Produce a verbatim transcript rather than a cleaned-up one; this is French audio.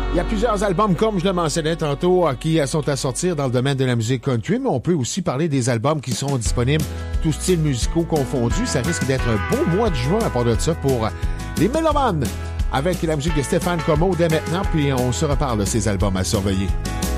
Il y a plusieurs albums, comme je le mentionnais tantôt, qui sont à sortir dans le domaine de la musique country, mais on peut aussi parler des albums qui sont disponibles, tous styles musicaux confondus. Ça risque d'être un beau mois de juin à part de ça pour les mélomanes, avec la musique de Stéphane Comeau dès maintenant, puis on se reparle de ces albums à surveiller.